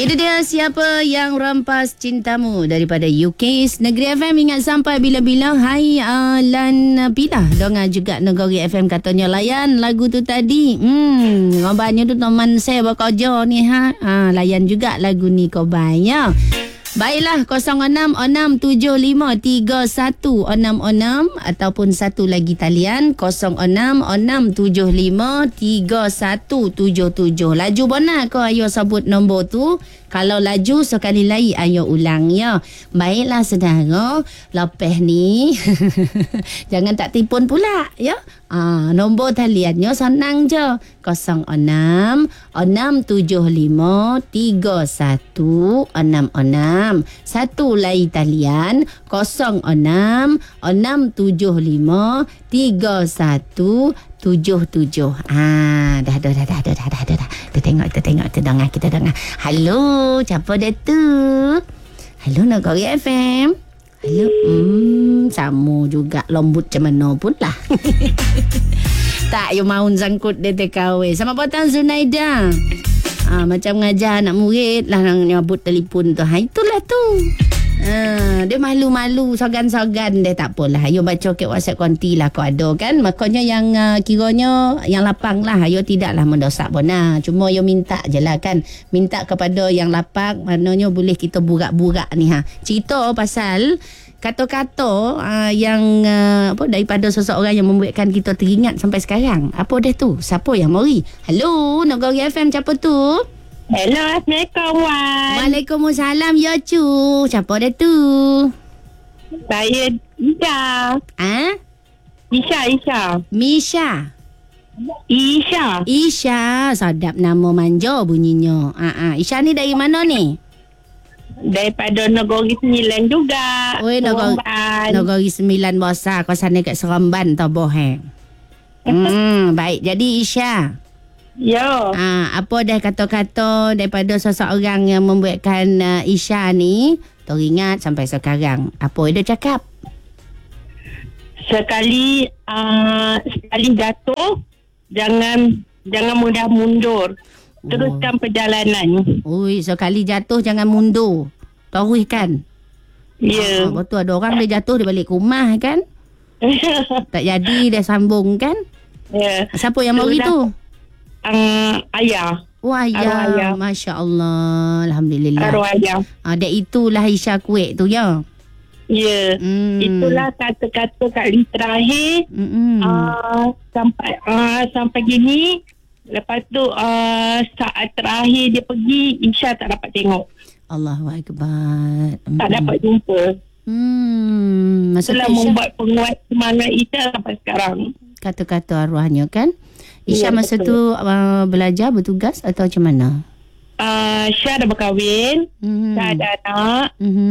Itu dia Siapa Yang Rampas Cintamu daripada UK Negeri FM. Ingat sampai bila-bila. Hai Lan Pilah Donga juga Negeri FM katanya layan lagu tu tadi. Ngobatnya tu teman saya bekerja ni layan juga lagu ni kobanya. Baiklah 0667531666 ataupun satu lagi talian 0667531677. Laju bona ko ayo sebut nombor tu. Kalau laju sekali lagi ayo ulang ya. Baiklah saudara, lepas ni jangan tak tipun pula ya. Nombor taliannya senang je. 0667531666. Satu lagi talian 0667531677. Dah. Kita tengok kita dengar. Halo, siapa dia tu? Halo Negeri FM. Halo. Sama juga lembut macam mana pun lah. Tak, you maun sangkut dia TKW. Selamat petang Zunaida. Macam ngajar anak murid lah nak nyabut telefon tu. Itulah tu. Dia malu-malu, sogan-sogan dia. Tak apalah. Ayo baca ke WhatsApp konti lah kau ada kan. Makanya yang kiranya yang lapang lah. Ayo tidaklah mendosak bona. Cuma ayo minta je lah kan. Minta kepada yang lapang. Maknanya boleh kita burak-burak ni cerita pasal kata-kata yang daripada seseorang yang membuatkan kita teringat sampai sekarang. Apa dia tu? Siapa yang mari? Halo, Negeri FM, siapa tu? Hello, Assalamualaikum Wan. Waalaikumsalam ya cu. Siapa dia tu? Saya Isha. Isha. Misha. Isha. Sedap nama manja bunyinya. Isha ni dari mana ni? Daripada Negeri Sembilan juga. Oi, Negeri Sembilan besar. Kawasan dekat Seremban tau boh. Baik. Jadi Isha. Yo. Apa dah kata-kata daripada seseorang yang membuatkan Isha ni teringat sampai sekarang? Apa dia cakap? Sekali jatuh, jangan mudah mundur. Teruskan perjalanan. Ui, sekali jatuh jangan mundur. Teruskan. Ya. Betul, ada orang dia jatuh dia balik rumah kan? Tak jadi dia sambung kan? Ya. Siapa yang mari tu? Ayah. Wah, ayah. Masya Allah. Alhamdulillah. Arwah ayah. Dia itulah Isha kuat tu ya. Ya. Itulah kata-kata Kak Lee terakhir. Sampai gini. Lepas tu saat terakhir dia pergi, Isha tak dapat tengok. Allahu Akbar. Tak dapat jumpa. Itulah membuat penguat semangat Isha sampai sekarang. Kata-kata arwahnya kan. Isha masa betul. tu belajar, bertugas atau macam mana? Syah dah berkahwin. Syah ada anak.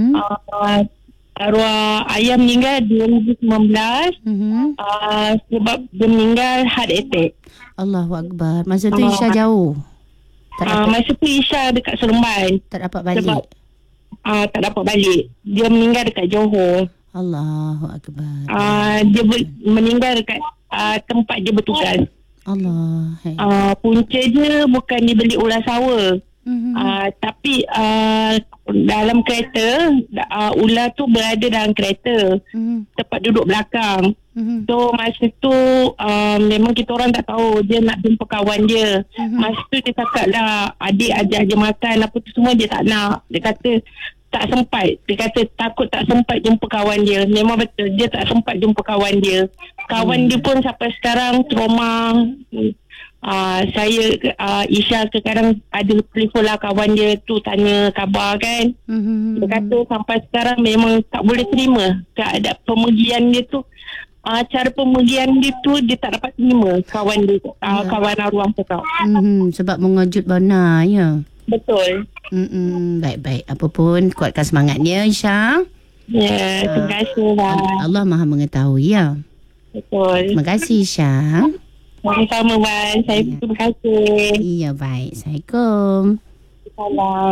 Arwah ayah meninggal 2019. Sebab dia meninggal heart attack. Allahu Akbar. Masa tu Isha jauh? Masa tu Isha dekat Seremban. Tak dapat balik? Sebab, tak dapat balik. Dia meninggal dekat Johor. Allahu Akbar. Dia meninggal dekat tempat dia bertugas. Allah. Punca dia bukan dibeli ular sawa. Tapi dalam kereta ular tu berada dalam kereta, tempat duduk belakang. So masa tu memang kita orang tak tahu dia nak jumpa kawan dia. Masa tu dia cakap lah, adik ajak je makan apa tu semua, dia tak nak. Dia kata tak sempat. Dia kata takut tak sempat jumpa kawan dia. Memang betul, dia tak sempat jumpa kawan dia. Kawan dia pun sampai sekarang trauma. Saya Isha sekarang ada telefon lah kawan dia tu tanya khabar kan. Dia kata sampai sekarang memang tak boleh terima keadaan pemergian dia tu. Cara pemergian dia tu dia tak dapat terima kawan dia, kawan arwah tu tau. Sebab mengejut benar ya. Betul. Baik-baik. Apa pun kuatkan semangatnya Isha. Ya, terima kasih lah. Allah Maha mengetahui ya. Betul. Terima kasih Isha. Sama-sama Wan. Saya terima kasih. Iya baik. Assalamualaikum. Salam.